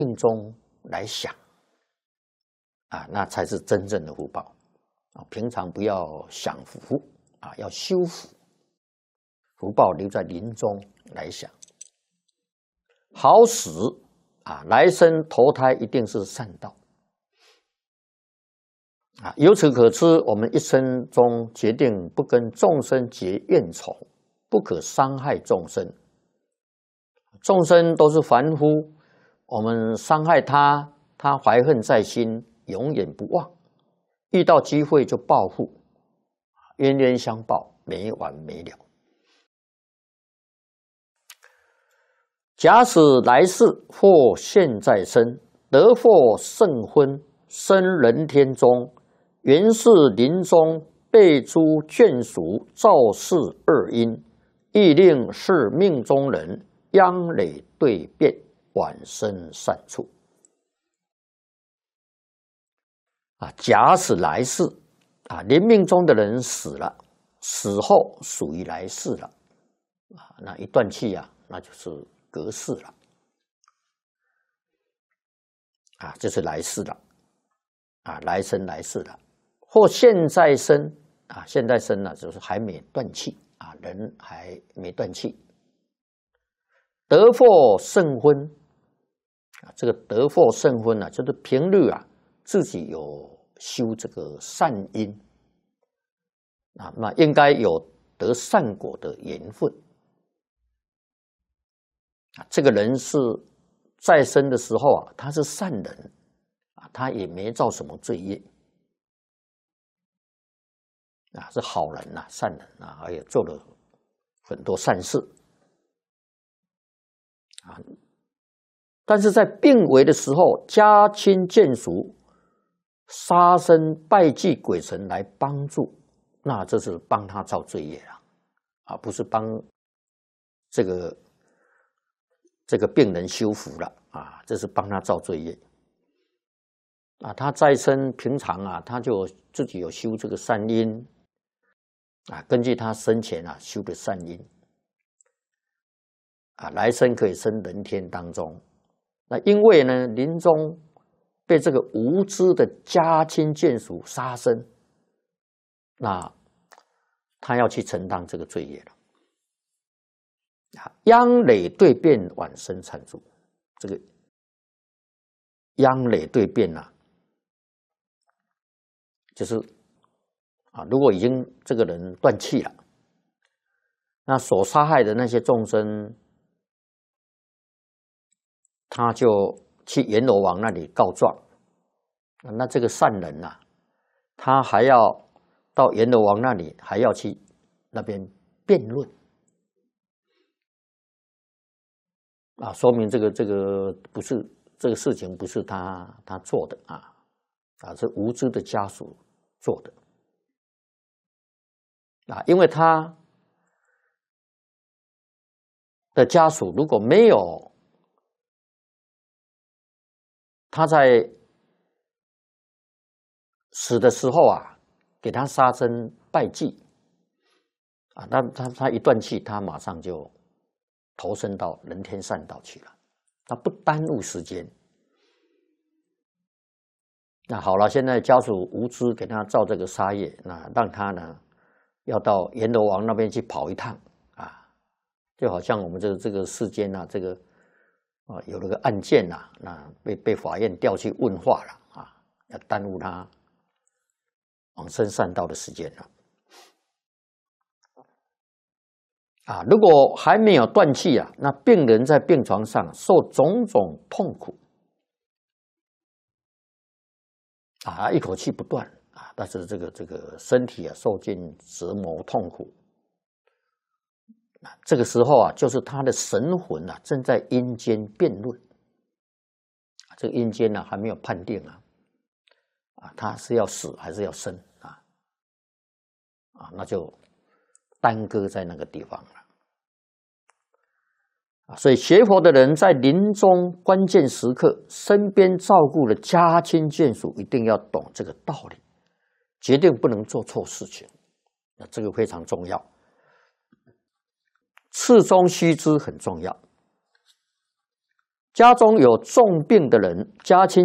命中来想那才是真正的福报平常不要享福要修福，福报留在临终来想。好死来生投胎一定是善道由此可知，我们一生中决定不跟众生结怨仇，不可伤害众生。众生都是凡夫，我们伤害他，他怀恨在心，永远不忘，遇到机会就报复，冤冤相报，没完没了。假使来世或现在生，得获圣婚，生人天中，原是临终被诸眷属造事二因，亦令是命中人央累对变，往生善处。假使来世临命中的人死了，死后属于来世了那一断气那就是隔世了就是来世了来生来世了。或现在生现在生就是还没断气人还没断气。得获圣婚这个得获圣婚就是平日自己有修这个善因那应该有得善果的缘分这个人是在生的时候他是善人他也没造什么罪业是好人善人而且做了很多善事但是在病危的时候，家亲眷属杀生拜祭鬼神来帮助，那这是帮他造罪业不是帮这个病人修福了这是帮他造罪业他在生平常他就自己有修这个善因根据他生前修的善因来生可以生人天当中。那因为呢临终被这个无知的家亲眷属杀生，那他要去承担这个罪业了央累对变，往生善处。这个央累对变就是如果已经这个人断气了，那所杀害的那些众生，他就去阎罗王那里告状。那这个善人他还要到阎罗王那里，还要去那边辩论说明这个不是这个事情不是他做的是无知的家属做的因为他的家属如果没有他在死的时候给他杀生拜祭那他一断气，他马上就投身到人天善道去了，他不耽误时间。那好了，现在家属无知给他造这个杀业，那让他呢要到阎罗王那边去跑一趟就好像我们这个世间这个有了个案件那被法院调去问话了要耽误他往生善道的时间了如果还没有断气那病人在病床上受种种痛苦一口气不断但是这个身体受尽折磨痛苦这个时候就是他的神魂正在阴间辩论这个阴间还没有判定他是要死还是要生那就耽搁在那个地方了所以学佛的人在临终关键时刻，身边照顾的家亲眷属一定要懂这个道理，决定不能做错事情，这个非常重要。次中须知很重要家中有重病的人，家亲